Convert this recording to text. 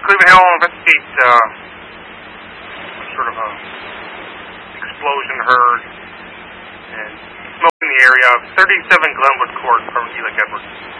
Cleveland Hill, investigate sort of a explosion heard and smoke in the area of 37 Glenwood Court from Eli Edwards.